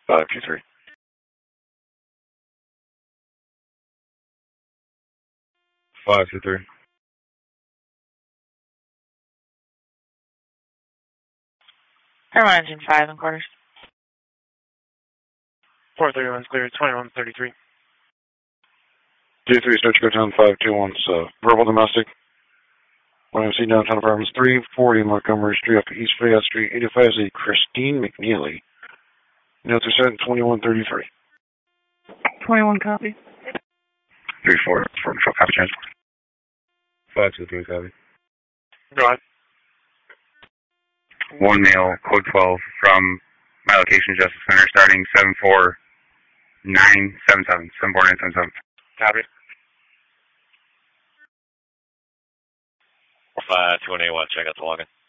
523. 523. Airlines in 5 and quarters. 431's clear, 2133. 23, search go down 521, so verbal domestic. YMC downtown apartments 340 Montgomery Street up East Fayette Street, 85 is a Christine McNeely. Notes are sent 2133. 21 copy. 34, copy transport. 523 copy. Go ahead. One mail, code 12 from my location, Justice Center, starting 74977. 74977. Copy. 521, check out the login.